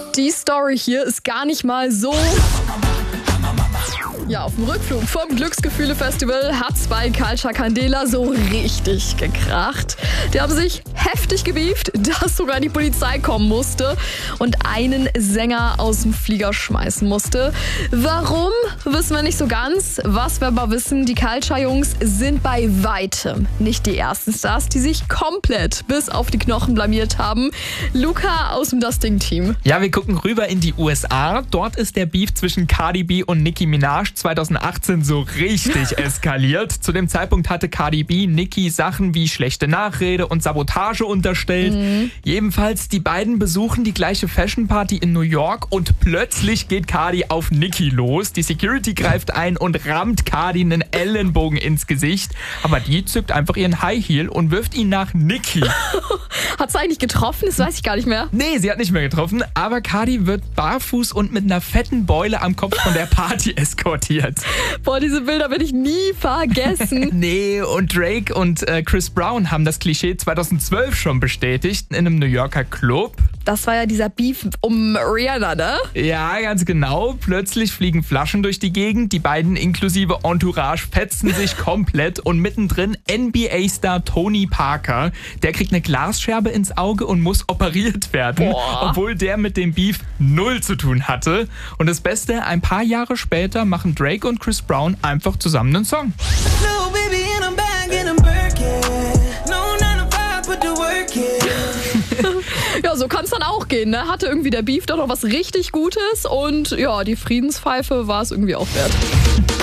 Die Story hier ist gar nicht mal so... Ja, auf dem Rückflug vom Glücksgefühle-Festival hat's bei Culture Candela so richtig gekracht. Die haben sich heftig gebieft, dass sogar die Polizei kommen musste und einen Sänger aus dem Flieger schmeißen musste. Warum, wissen wir nicht so ganz. Was wir aber wissen, die Culture-Jungs sind bei weitem nicht die ersten Stars, die sich komplett bis auf die Knochen blamiert haben. Luca aus dem Das Ding-Team. Ja, wir gucken rüber in die USA. Dort ist der Beef zwischen Cardi B und Nicki Minaj 2018 so richtig eskaliert. Zu dem Zeitpunkt hatte Cardi B Nicki Sachen wie schlechte Nachrede und Sabotage unterstellt. Jedenfalls, die beiden besuchen die gleiche Fashion-Party in New York und plötzlich geht Cardi auf Nicki los. Die Security greift ein und rammt Cardi einen Ellenbogen ins Gesicht. Aber die zückt einfach ihren High Heel und wirft ihn nach Nicki. Hat's eigentlich getroffen? Das weiß ich gar nicht mehr. Nee, sie hat nicht mehr getroffen, aber Cardi wird barfuß und mit einer fetten Beule am Kopf von der Party eskortiert. Boah, diese Bilder werde ich nie vergessen. Nee, und Drake und Chris Brown haben das Klischee 2012 schon bestätigt in einem New Yorker Club. Das war ja dieser Beef um Rihanna, ne? Ja, ganz genau. Plötzlich fliegen Flaschen durch die Gegend. Die beiden inklusive Entourage fetzen sich komplett. Und mittendrin NBA-Star Tony Parker. Der kriegt eine Glasscherbe ins Auge und muss operiert werden. Boah. Obwohl der mit dem Beef null zu tun hatte. Und das Beste, ein paar Jahre später machen Drake und Chris Brown einfach zusammen einen Song. No, baby, and I'm back in a Birkin. No, 9 to 5, put the work in. Ja, so kann's dann auch gehen, ne? Hatte irgendwie der Beef doch noch was richtig Gutes und ja, die Friedenspfeife war es irgendwie auch wert.